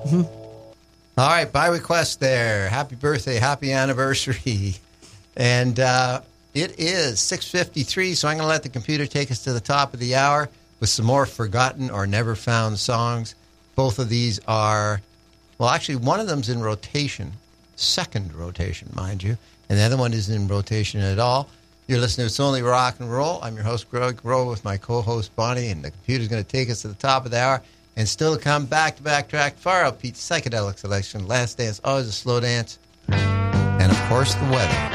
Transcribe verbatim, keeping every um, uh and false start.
Mm-hmm. All right, by request there. Happy birthday, happy anniversary. And uh, it is six fifty-three, so I'm going to let the computer take us to the top of the hour with some more forgotten or never found songs. Both of these are, well, actually, one of them's in rotation, second rotation, mind you, and the other one isn't in rotation at all. You're listening to It's Only Rock and Roll. I'm your host, Greg Rowe, with my co-host, Bonnie, and the computer's going to take us to the top of the hour. And still to come, back-to-back track, Far Out Pete's Psychedelic Selection, Last Dance, Always a Slow Dance, and, of course, the weather.